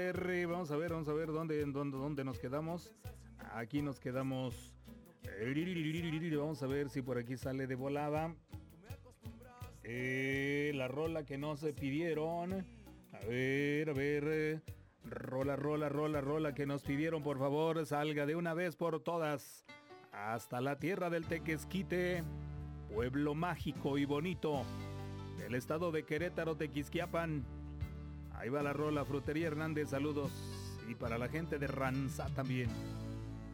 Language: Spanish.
vamos a ver dónde nos quedamos. Aquí nos quedamos. Vamos a ver si por aquí sale de volada. La rola que nos pidieron. A ver. Rola que nos pidieron, por favor, salga de una vez por todas. Hasta la tierra del Tequesquite, pueblo mágico y bonito del estado de Querétaro, Tequisquiapan. Ahí va la rola, Frutería Hernández, saludos. Y para la gente de Ranzá también.